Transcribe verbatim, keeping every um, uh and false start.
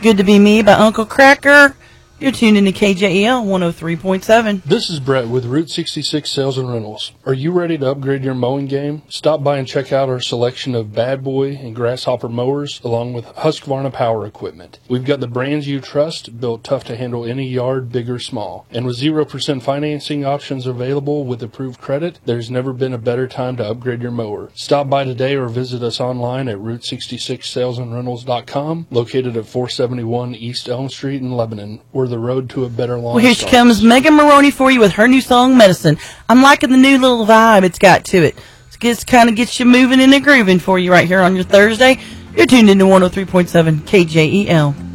Good to Be Me by Uncle Cracker. You're tuned into K J E L one oh three point seven. This is Brett with Route sixty-six Sales and Rentals. Are you ready to upgrade your mowing game? Stop by and check out our selection of Bad Boy and Grasshopper mowers along with Husqvarna power equipment. We've got the brands you trust, built tough to handle any yard, big or small. And with zero percent financing options available with approved credit, there's never been a better time to upgrade your mower. Stop by today or visit us online at route sixty-six sales and rentals dot com, located at four seventy-one East Elm Street in Lebanon. We're the road to a better lawn. Well, here she comes, Megan Maroney, for you with her new song, Medicine. I'm liking the new little vibe it's got to it. It just kind of gets you moving and grooving for you right here on your Thursday. You're tuned into one oh three point seven K J E L.